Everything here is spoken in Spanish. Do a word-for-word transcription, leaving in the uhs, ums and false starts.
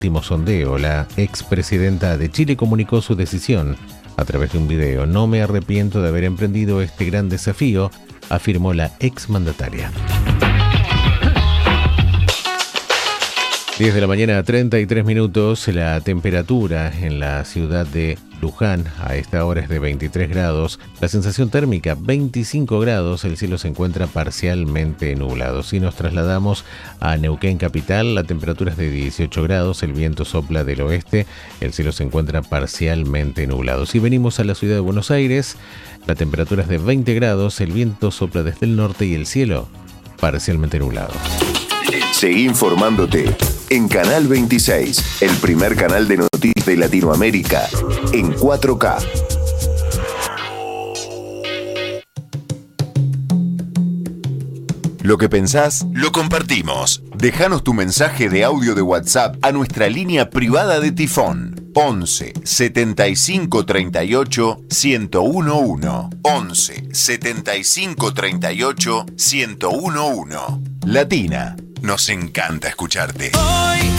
último sondeo, la expresidenta de Chile comunicó su decisión a través de un video. No me arrepiento de haber emprendido este gran desafío, afirmó la exmandataria. diez de la mañana, treinta y tres minutos. La temperatura en la ciudad de Luján a esta hora es de veintitrés grados. La sensación térmica veinticinco grados. El cielo se encuentra parcialmente nublado. Si nos trasladamos a Neuquén capital, la temperatura es de dieciocho grados. El viento sopla del oeste. El cielo se encuentra parcialmente nublado. Si venimos a la ciudad de Buenos Aires, la temperatura es de veinte grados. El viento sopla desde el norte y el cielo parcialmente nublado. Seguí informándote en Canal veintiséis, el primer canal de noticias de Latinoamérica, en cuatro K. Lo que pensás, lo compartimos. Déjanos tu mensaje de audio de WhatsApp a nuestra línea privada de Tifón. once setenta y cinco treinta y ocho ciento uno. once setenta y cinco treinta y ocho ciento uno. Latina. Nos encanta escucharte. Hoy